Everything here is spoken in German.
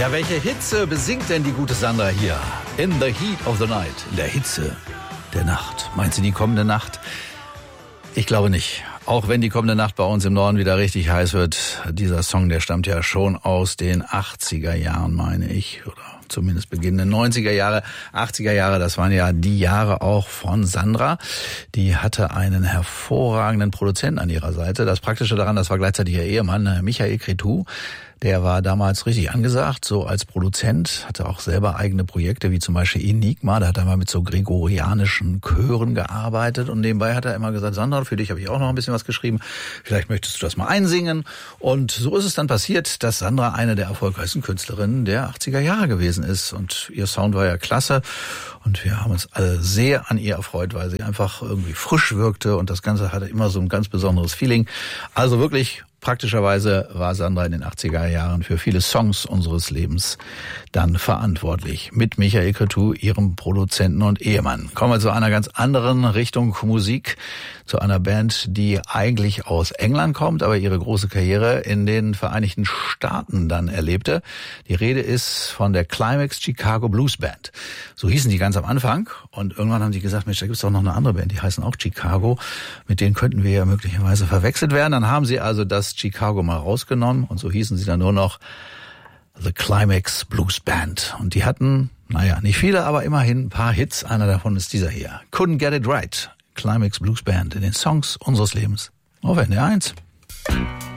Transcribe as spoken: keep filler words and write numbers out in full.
Ja, welche Hitze besingt denn die gute Sandra hier? In the heat of the night. In der Hitze der Nacht. Meint sie die kommende Nacht? Ich glaube nicht. Auch wenn die kommende Nacht bei uns im Norden wieder richtig heiß wird. Dieser Song, der stammt ja schon aus den achtziger Jahren, meine ich. Oder zumindest beginnende neunziger Jahre, achtziger Jahre. Das waren ja die Jahre auch von Sandra. Die hatte einen hervorragenden Produzenten an ihrer Seite. Das Praktische daran, das war gleichzeitig ihr Ehemann, Michael Cretu. Der war damals richtig angesagt, so als Produzent, hatte auch selber eigene Projekte, wie zum Beispiel Enigma, da hat er mal mit so gregorianischen Chören gearbeitet und nebenbei hat er immer gesagt, Sandra, für dich habe ich auch noch ein bisschen was geschrieben, vielleicht möchtest du das mal einsingen. Und so ist es dann passiert, dass Sandra eine der erfolgreichsten Künstlerinnen der achtziger Jahre gewesen ist und ihr Sound war ja klasse und wir haben uns alle sehr an ihr erfreut, weil sie einfach irgendwie frisch wirkte und das Ganze hatte immer so ein ganz besonderes Feeling. Also wirklich praktischerweise war Sandra in den achtziger Jahren für viele Songs unseres Lebens dann verantwortlich. Mit Michael Cretu, ihrem Produzenten und Ehemann. Kommen wir zu einer ganz anderen Richtung Musik. Zu einer Band, die eigentlich aus England kommt, aber ihre große Karriere in den Vereinigten Staaten dann erlebte. Die Rede ist von der Climax Chicago Blues Band. So hießen die ganz am Anfang. Und irgendwann haben die gesagt, Mensch, da gibt's doch noch eine andere Band, die heißen auch Chicago. Mit denen könnten wir ja möglicherweise verwechselt werden. Dann haben sie also das Chicago mal rausgenommen und so hießen sie dann nur noch The Climax Blues Band. Und die hatten, naja, nicht viele, aber immerhin ein paar Hits. Einer davon ist dieser hier. Couldn't Get It Right. Climax Blues Band in den Songs unseres Lebens auf N D R eins.